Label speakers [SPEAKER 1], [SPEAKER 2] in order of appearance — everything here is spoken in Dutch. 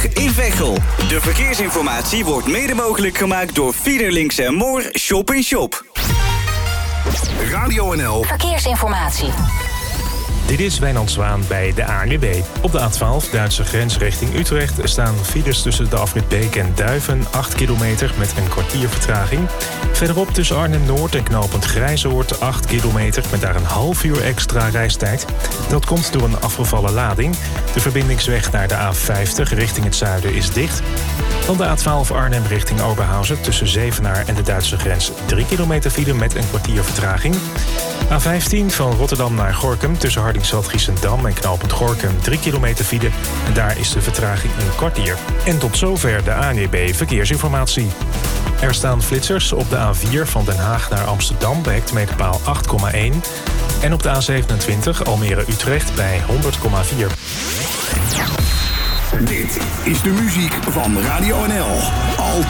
[SPEAKER 1] In Veghel. De verkeersinformatie wordt mede mogelijk gemaakt door Fiederlinks en Moor Shop in Shop.
[SPEAKER 2] Radio NL
[SPEAKER 3] Verkeersinformatie.
[SPEAKER 4] Dit is Wijnand Zwaan bij de ANWB. Op de A12, Duitse grens richting Utrecht, staan files tussen de afrit Beek en Duiven, 8 kilometer met een kwartier vertraging. Verderop tussen Arnhem-Noord en knooppunt Grijzoord, 8 kilometer met daar een half uur extra reistijd. Dat komt door een afgevallen lading. De verbindingsweg naar de A50 richting het zuiden is dicht. Dan de A12 Arnhem richting Oberhausen tussen Zevenaar en de Duitse grens, 3 kilometer file met een kwartier vertraging. A15 van Rotterdam naar Gorinchem tussen Hardingsveld-Giessendam en knooppunt Gorinchem, 3 kilometer file en daar is de vertraging een kwartier. En tot zover de ANWB Verkeersinformatie. Er staan flitsers op de A4 van Den Haag naar Amsterdam bij hectometerpaal 8,1 en op de A27 Almere-Utrecht bij 100,4.
[SPEAKER 2] Dit is de muziek van Radio NL. Al